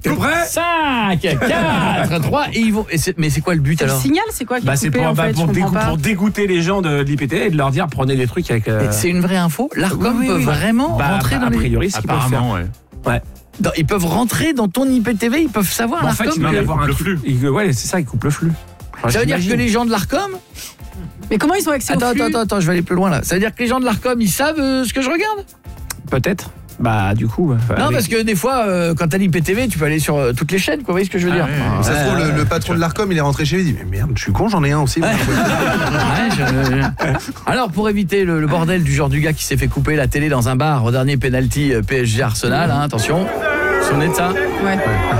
T'es prêt ? 5, 4, 3 et ils vont. Mais c'est quoi le but alors ? Le signal, c'est quoi qui est C'est coupé, en fait, pour dégoûter les gens de l'IPTV et de leur dire prenez des trucs avec. C'est une vraie info. L'Arcom Oui. peut vraiment rentrer dans a les. priori, ce qu'ils peuvent faire. Apparemment, ouais. Ils peuvent rentrer dans ton IPTV, ils peuvent savoir En fait, l'Arcom. il va y avoir un le flux. flux. Ouais, c'est ça, ils coupent le flux. Ça veut dire que les gens de l'Arcom. Mais comment ils ont accès au flux ? Attends, je vais aller plus loin là. Ça veut dire que les gens de l'Arcom, ils savent ce que je regarde ? Peut-être. Du coup. Non, parce que des fois, quand t'as l'IPTV, tu peux aller sur toutes les chaînes, quoi. Vous voyez ce que je veux dire ? Ça se trouve, le patron de l'Arcom, il est rentré chez lui, il dit mais merde, je suis con, j'en ai un aussi. Alors, pour éviter le bordel du genre du gars qui s'est fait couper la télé dans un bar au dernier penalty PSG Arsenal, attention. Vous vous souvenez de ça ? Ouais.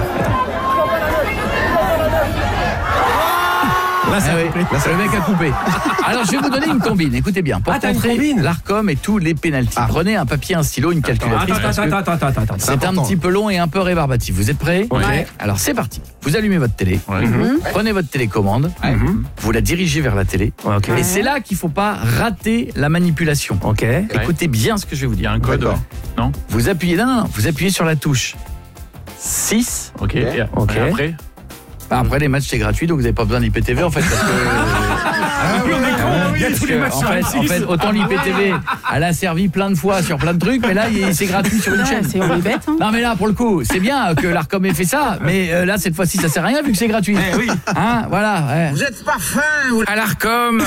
Là, le mec a coupé. Alors, je vais vous donner une combine. Écoutez bien. Pour t'as une contrer combine l'Arcom et tous les pénaltys. Prenez un papier, un stylo, une calculatrice. Attends. C'est un petit peu long et un peu rébarbatif. Vous êtes prêts ? Ouais. Alors, c'est parti. Vous allumez votre télé. Prenez votre télécommande. Vous la dirigez vers la télé. Okay. Et c'est là qu'il ne faut pas rater la manipulation. Ok. Écoutez bien ce que je vais vous Il y dire. a un code. D'accord. Non. Vous appuyez, vous appuyez sur la touche 6. Ok. Et après Après, les matchs, c'est gratuit, donc vous n'avez pas besoin d'IPTV, en fait, parce que... Il y a tous les matchs sur en fait, autant l'IPTV, elle a servi plein de fois sur plein de trucs, mais là, c'est gratuit sur une chaîne. On est bête, hein. Non, mais là, pour le coup, c'est bien que l'Arcom ait fait ça, mais là, cette fois-ci, ça sert à rien, vu que c'est gratuit. oui. Hein, voilà. Ouais. Vous êtes pas fin à l'Arcom.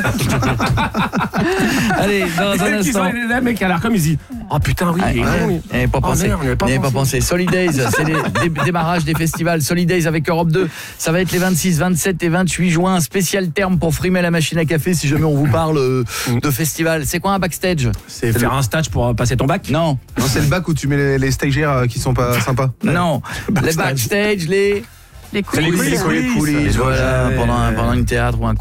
Allez, dans un instant... Les mecs à l'Arcom, ils disent oh putain, oui, il est con. On n'y avait pas pensé. Merde, on n'y avait pas pensé. Solidays, c'est les démarrages des festivals. Solidays avec Europe 2. Ça va être les 26, 27 et 28 juin. Spécial terme pour frimer la machine à café si jamais on vous parle de festival. C'est quoi un backstage ? C'est faire un stage pour passer ton bac ? Non. Non, c'est le bac où tu mets les stagiaires qui sont pas sympas. Non. Les backstage, Les coulisses. coulisses, voilà, pendant une théâtre ou un